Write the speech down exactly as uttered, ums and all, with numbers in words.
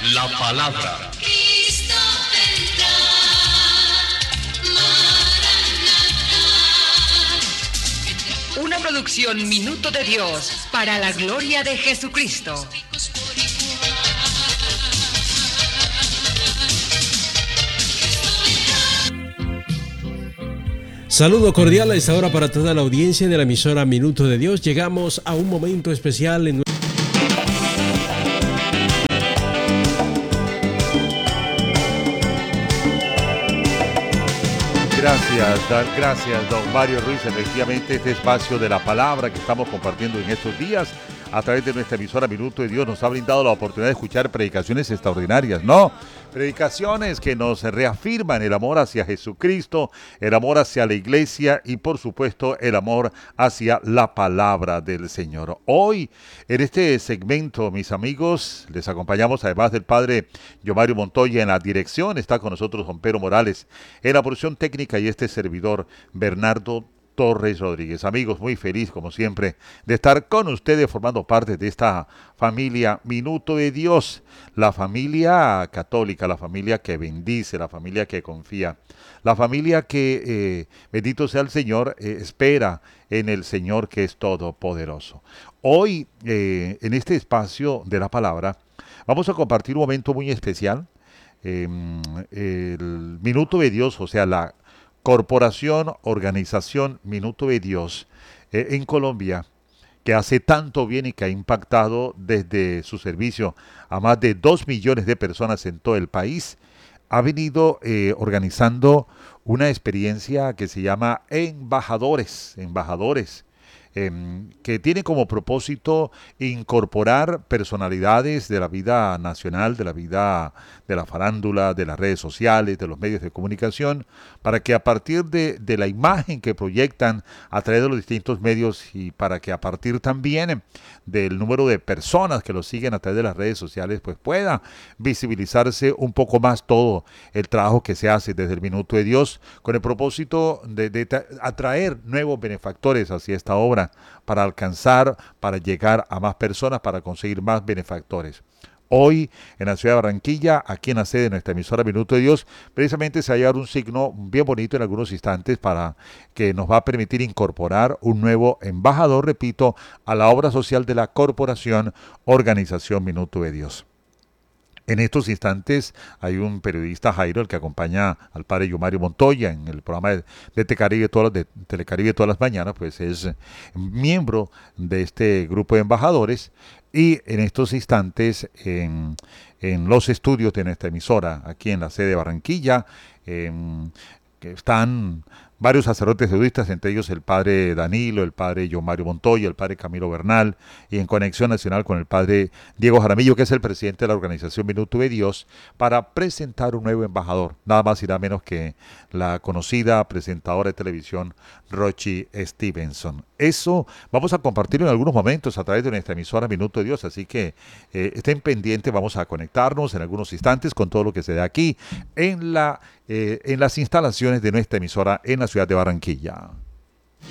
la palabra. Cristo vendrá, Maranatha. Una producción Minuto de Dios para la gloria de Jesucristo. Saludo cordial a esta hora para toda la audiencia de la emisora Minuto de Dios. Llegamos a un momento especial en Gracias, Dan, gracias, don Mario Ruiz. Efectivamente, este espacio de la palabra que estamos compartiendo en estos días a través de nuestra emisora Minuto de Dios nos ha brindado la oportunidad de escuchar predicaciones extraordinarias, ¿no? Predicaciones que nos reafirman el amor hacia Jesucristo, el amor hacia la iglesia y, por supuesto, el amor hacia la palabra del Señor. Hoy, en este segmento, mis amigos, les acompañamos además del padre Yomario Montoya en la dirección. Está con nosotros don Pedro Morales en la porción técnica y este servidor Bernardo Torres Rodríguez. Amigos, muy feliz como siempre de estar con ustedes formando parte de esta familia Minuto de Dios, la familia católica, la familia que bendice, la familia que confía, la familia que, eh, bendito sea el Señor, eh, espera en el Señor que es todopoderoso. Hoy, eh, en este espacio de la palabra, vamos a compartir un momento muy especial, eh, el Minuto de Dios, o sea, la Corporación, Organización Minuto de Dios eh, en Colombia, que hace tanto bien y que ha impactado desde su servicio a más de dos millones de personas en todo el país, ha venido eh, organizando una experiencia que se llama Embajadores, Embajadores, eh, que tiene como propósito incorporar personalidades de la vida nacional, de la vida de la farándula, de las redes sociales, de los medios de comunicación, para que a partir de, de la imagen que proyectan a través de los distintos medios y para que a partir también del número de personas que los siguen a través de las redes sociales, pues pueda visibilizarse un poco más todo el trabajo que se hace desde el Minuto de Dios con el propósito de, de atraer nuevos benefactores hacia esta obra para alcanzar, para llegar a más personas, para conseguir más benefactores. Hoy, en la ciudad de Barranquilla, aquí en la sede de nuestra emisora Minuto de Dios, precisamente se va a llevar un signo bien bonito en algunos instantes para que nos va a permitir incorporar un nuevo embajador, repito, a la obra social de la Corporación Organización Minuto de Dios. En estos instantes hay un periodista, Jairo, el que acompaña al padre Yomario Montoya en el programa de, de, Tecaribe, todas, de Telecaribe todas las mañanas, pues es miembro de este grupo de embajadores y en estos instantes en, en los estudios de nuestra emisora, aquí en la sede de Barranquilla, eh, que están varios sacerdotes jesuitas, entre ellos el padre Danilo, el padre Yomario Montoya, el padre Camilo Bernal, y en conexión nacional con el padre Diego Jaramillo, que es el presidente de la organización Minuto de Dios, para presentar un nuevo embajador, nada más y nada menos que la conocida presentadora de televisión Rochi Stevenson. Eso vamos a compartirlo en algunos momentos a través de nuestra emisora Minuto de Dios, así que eh, estén pendientes, vamos a conectarnos en algunos instantes con todo lo que se da aquí en, la, eh, en las instalaciones de nuestra emisora en la ciudad de Barranquilla.